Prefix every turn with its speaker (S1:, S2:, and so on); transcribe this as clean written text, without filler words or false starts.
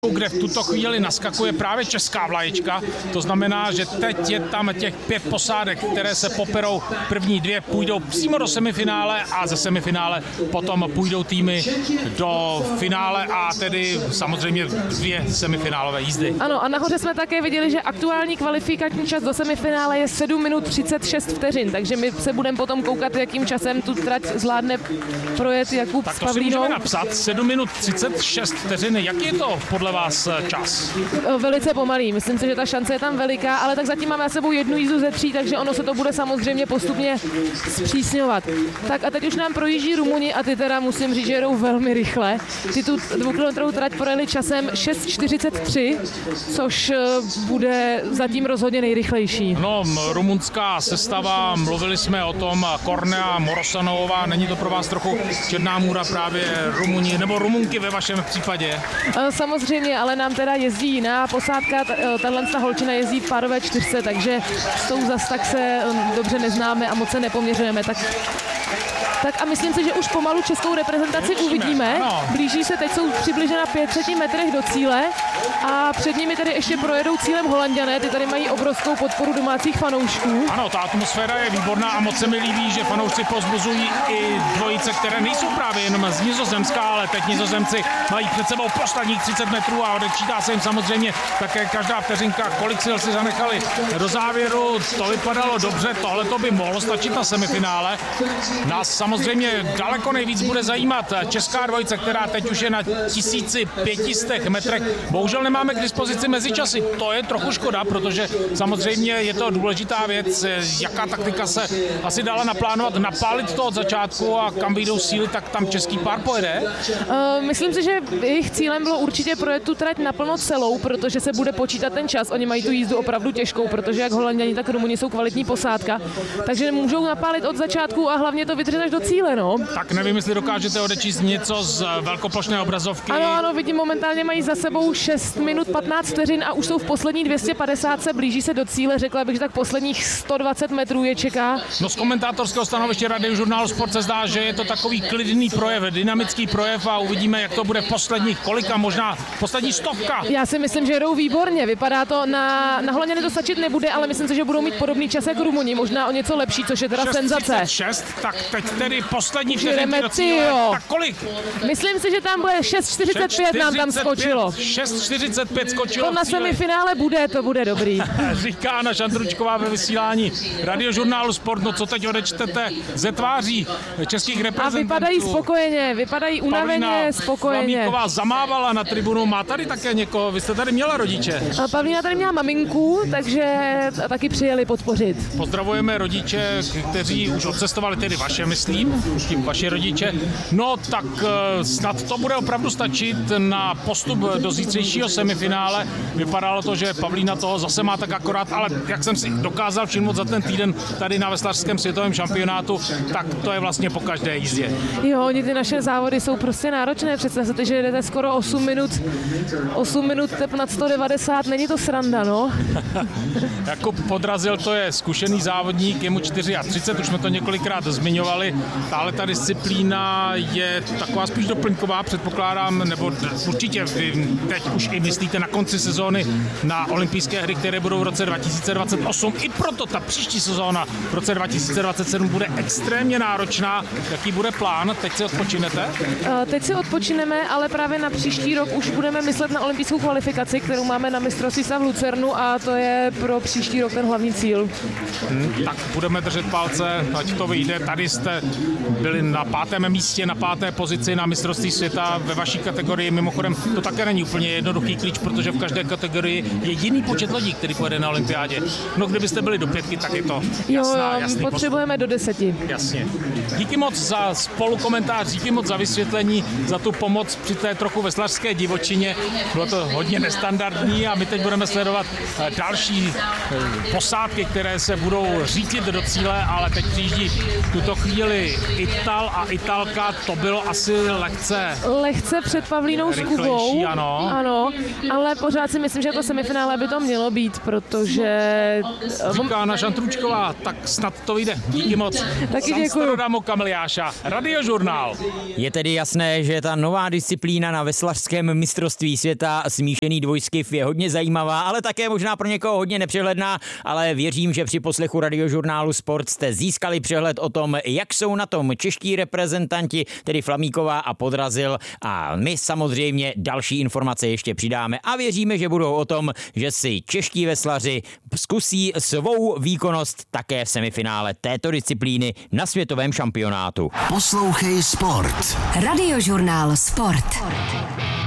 S1: kde v tuto chvíli naskakuje právě česká vlaječka. To znamená, že teď je tam těch 5 posádek, které se poperou. První 2 půjdou přímo do semifinále a ze semifinále potom půjdou týmy do finále a tedy samozřejmě 2 semifinálové jízdy.
S2: Ano, a nahoře jsme také viděli, že aktuální kvalifikační čas do semifinále je 7 minut 36 vteřin, takže my se budeme potom koukat, jakým časem tu trať zvládne projet Jakub s Pavlínou.
S1: Tak to si můžeme napsat, 7 minut 36 vteřin. Jaký je to podle vás čas?
S2: Velice pomalý, myslím si, že ta šance je tam veliká, ale tak zatím máme za sebou 1 jízdu ze 3, takže ono se to bude samozřejmě postupně zpřísňovat. Tak a teď už nám projíždí Rumuni a ty teda musím říct, že jedou velmi rychle. Ty tu 2kilometrovou trať projeli časem 6:43, což bude zatím rozhodně nejrychlejší.
S1: No, rumunská sestava, mluvili jsme o tom, Kornea Morosanová, není to pro vás trochu černá můra právě Rumuni, nebo Rumunky ve vašem případě?
S2: Samozřejmě, ale nám teda jezdí jiná posádka, tato holčina jezdí v párové 4, takže s tou zas tak se dobře neznáme a moc se nepoměřujeme. Tak a myslím si, že už pomalu českou reprezentaci uvidíme.
S1: Ano.
S2: Blíží se, teď jsou přibližně na 500 metrech do cíle a před nimi tady ještě projedou cílem Holanďané. Ty tady mají obrovskou podporu domácích fanoušků.
S1: Ano, ta atmosféra je výborná a moc se mi líbí, že fanoušci povzbuzují i dvojice, které nejsou právě jenom z Nizozemska, ale teď Nizozemci mají před sebou posledních 30 metrů a odečítá se jim samozřejmě také každá vteřinka, kolik sil si zanechali do závěru. To vypadalo dobře, tohle to by mohlo stačit na semifinále. Nás samozřejmě daleko nejvíc bude zajímat česká dvojice, která teď už je na 1500 metrech. Bohužel nemáme k dispozici mezičasy. To je trochu škoda, protože samozřejmě je to důležitá věc, jaká taktika se asi dala naplánovat, napálit to od začátku a kam vyjdou síly, tak tam český pár pojede.
S2: Myslím si, že jejich cílem bylo určitě projet tu trať naplno celou, protože se bude počítat ten čas. Oni mají tu jízdu opravdu těžkou, protože jak Holanďani, tak Rumuni jsou kvalitní posádka, takže můžou napálit od začátku a hlavně to vydržet až do cíle, no.
S1: Tak nevím, jestli dokážete odečíst něco z velkoplošné obrazovky.
S2: Ano, vidím, momentálně mají za sebou 6 minut 15 vteřin a už jsou v poslední 250, se blíží se do cíle, řekla bych, že tak posledních 120 metrů je čeká.
S1: No, z komentátorského stanoviště Radiožurnálu Sport se zdá, že je to takový klidný projev, dynamický projev a uvidíme, jak to bude v posledních kolika, možná poslední 100.
S2: Já si myslím, že jedou výborně, vypadá to na Holanďany to stačit nebude, ale myslím si, že budou mít podobný čas jako Rumuni, možná o něco lepší, což je teda senzace.
S1: 6:36, tak teď tedy poslední vteřinky do cíle. Tak kolik?
S2: Myslím si, že tam bude 6:45 nám tam skočilo.
S1: 6:45 skočilo.
S2: To na semifinále to bude dobrý.
S1: Říká Anna Šandručková ve vysílání Radiožurnálu Sport. No co teď odečtete ze tváří českých reprezentantů?
S2: A vypadají spokojeně, vypadají unaveně, spokojeně.
S1: Pavlíková zamávala na tribunu, má tady také někoho, vy jste tady měla rodiče.
S2: Pavlína tady měla maminku, takže taky přijeli podpořit.
S1: Pozdravujeme rodiče, kteří už odcestovali, tedy vaše, myslím, tím vaši rodiče. No tak snad to bude opravdu stačit na postup do zítřejšího semifinále. Vypadalo to, že Pavlína toho zase má tak akorát, ale jak jsem si dokázal všimnout za ten týden tady na veslařském světovém šampionátu, tak to je vlastně po každé jízdě.
S2: Jo, oni ty naše závody jsou prostě náročné. Představte, že jedete skoro 8 minut tep nad 190, není to sranda, no.
S1: Jakub Podrazil, to je zkušený závodník, je mu 34, už jsme to několikrát zmiňovali. Tahle ta disciplína je taková spíš doplňková, předpokládám, nebo určitě vy teď už i myslíte na konci sezóny na olympijské hry, které budou v roce 2028. I proto ta příští sezóna v roce 2027 bude extrémně náročná. Jaký bude plán? Teď si odpočinete?
S2: Teď si odpočineme, ale právě na příští rok už budeme myslet na olympijskou kvalifikaci, kterou máme na mistrovství světa v Lucernu a to je pro příští rok ten hlavní cíl.
S1: Tak budeme držet palce, ať to vyjde. Tady jste byli na 5. místě, na 5. pozici na mistrovství světa ve vaší kategorii. Mimochodem, to také není úplně jednoduchý klíč, protože v každé kategorii je jiný počet lidí, který pojede na olympiádě. No, kdybyste byli do 5, tak je to jasný
S2: potřebujeme
S1: postup.
S2: do 10.
S1: Jasně. Díky moc za spolukomentář, díky moc za vysvětlení, za tu pomoc při té trochu veslařské divočině. Bylo to hodně nestandardní a my teď budeme sledovat další posádky, které se budou řítit do cíle, ale teď přijíždí v tuto chvíli byli Ital a Italka, to bylo asi
S2: Lehce před Pavlínou Skubou. Ano, ale pořád si myslím, že to semifinále by to mělo být, protože...
S1: Říká naša Tručková, tak snad to vyjde. Díky moc.
S2: Taky děkuju.
S1: Amsterdamo Kamiliáša, Radiožurnál.
S3: Je tedy jasné, že ta nová disciplína na veslařském mistrovství světa smíšený dvojskiv je hodně zajímavá, ale také možná pro někoho hodně nepřehledná, ale věřím, že při poslechu Radiožurnálu Sport jste získali přehled o tom, jak jsou na tom čeští reprezentanti, tedy Flamíková a Podrazil, a my samozřejmě další informace ještě přidáme a věříme, že budou o tom, že si čeští veslaři zkusí svou výkonnost také v semifinále této disciplíny na světovém šampionátu.
S4: Poslouchej Sport.
S5: Radiožurnál Sport.